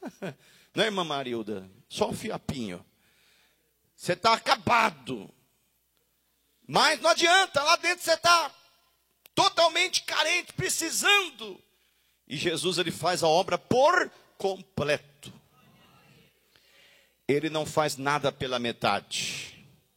Não é, irmã Marilda? Só um fiapinho. Você está acabado. Mas não adianta, lá dentro você está totalmente carente, precisando. E Jesus, ele faz a obra por completo. Ele não faz nada pela metade.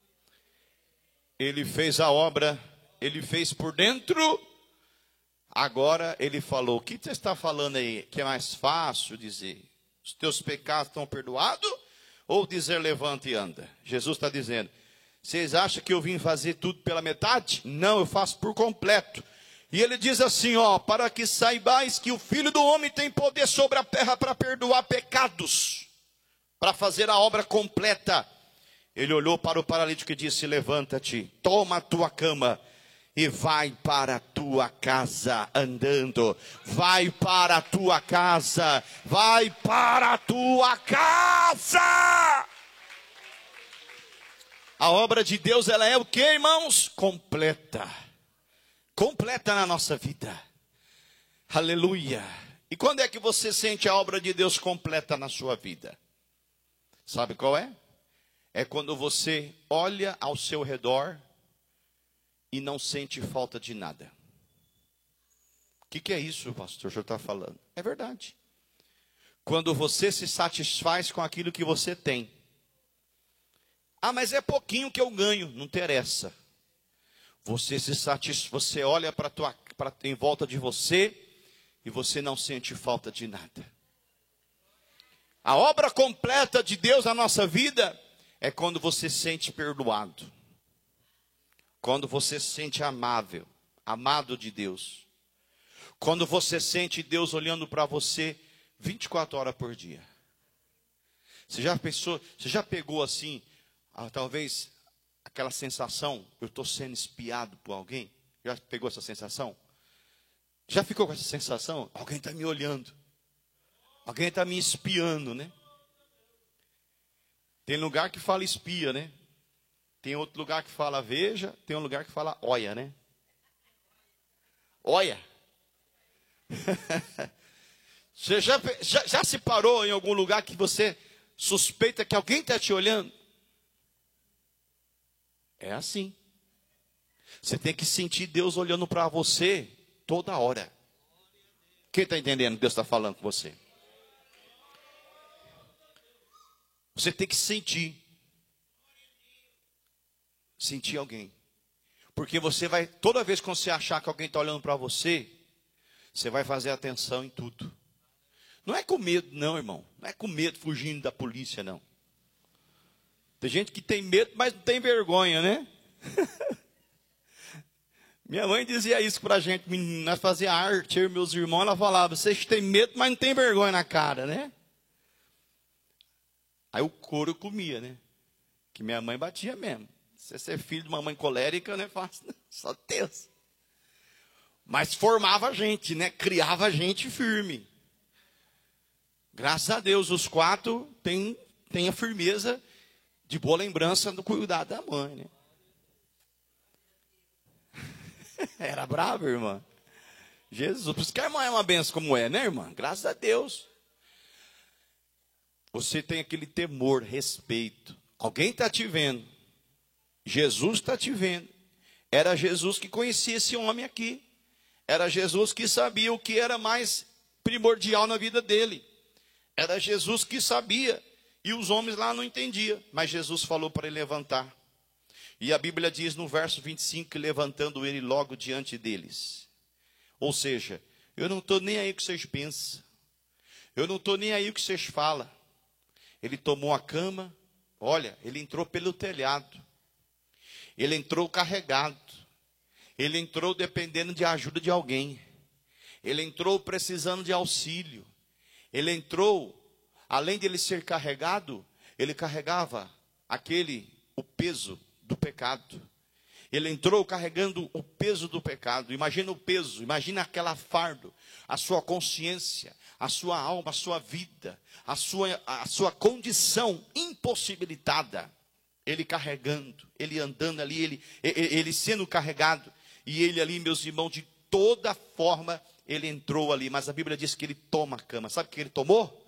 Ele fez a obra, ele fez por dentro. Agora ele falou, o que você está falando aí? Que é mais fácil dizer, os teus pecados estão perdoados? Ou dizer, levanta e anda? Jesus está dizendo, vocês acham que eu vim fazer tudo pela metade? Não, eu faço por completo. E ele diz assim, ó, para que saibais que o Filho do Homem tem poder sobre a terra para perdoar pecados, para fazer a obra completa. Ele olhou para o paralítico e disse, levanta-te, toma a tua cama e vai para a tua casa andando. Vai para a tua casa, vai para a tua casa. A obra de Deus, ela é o que, irmãos? Completa. Completa na nossa vida. Aleluia. E quando é que você sente a obra de Deus completa na sua vida? Sabe qual é? É quando você olha ao seu redor e não sente falta de nada. O que é isso, pastor? O senhor está falando? É verdade. Quando você se satisfaz com aquilo que você tem. Ah, mas é pouquinho que eu ganho. Não interessa. Você se satisfaz, você olha para em volta de você e você não sente falta de nada. A obra completa de Deus na nossa vida é quando você se sente perdoado. Quando você se sente amável, amado de Deus. Quando você sente Deus olhando para você 24 horas por dia. Você já pensou, você já pegou assim, talvez aquela sensação, eu estou sendo espiado por alguém? Já pegou essa sensação? Já ficou com essa sensação? Alguém está me olhando. Alguém está me espiando, né? Tem lugar que fala espia, né? Tem outro lugar que fala veja, tem um lugar que fala olha, né? Olha. Você já se parou em algum lugar que você suspeita que alguém está te olhando? É assim. Você tem que sentir Deus olhando para você toda hora. Quem está entendendo o que Deus está falando com você? Você tem que sentir alguém. Porque você vai, toda vez que você achar que alguém está olhando para você, você vai fazer atenção em tudo. Não é com medo, não, irmão. Não é com medo fugindo da polícia, não. Tem gente que tem medo, mas não tem vergonha, né? Minha mãe dizia isso pra gente, nós fazia arte, eu e meus irmãos, ela falava, vocês têm medo, mas não tem vergonha na cara, né? Aí o couro comia, né? Que minha mãe batia mesmo. Você ser filho de uma mãe colérica não é fácil, não. Só Deus. Mas formava a gente, né? Criava a gente firme. Graças a Deus, os 4 têm a firmeza de boa lembrança do cuidado da mãe, né? Era bravo, irmã. Jesus, por isso que a irmã é uma benção como é, né, irmã? Graças a Deus. Você tem aquele temor, respeito. Alguém está te vendo. Jesus está te vendo. Era Jesus que conhecia esse homem aqui. Era Jesus que sabia o que era mais primordial na vida dele. Era Jesus que sabia. E os homens lá não entendiam. Mas Jesus falou para ele levantar. E a Bíblia diz no verso 25 que levantando ele logo diante deles. Ou seja, eu não estou nem aí o que vocês pensam. Eu não estou nem aí o que vocês falam. Ele tomou a cama. Olha, ele entrou pelo telhado. Ele entrou carregado. Ele entrou dependendo de ajuda de alguém. Ele entrou precisando de auxílio. Ele entrou, além de ele ser carregado, ele carregava o peso do pecado. Ele entrou carregando o peso do pecado. Imagina o peso, imagina aquela fardo, a sua consciência, a sua alma, a sua vida, a sua condição impossibilitada. Ele carregando, ele andando ali, ele sendo carregado. E ele ali, meus irmãos, de toda forma, ele entrou ali. Mas a Bíblia diz que ele toma a cama. Sabe o que ele tomou?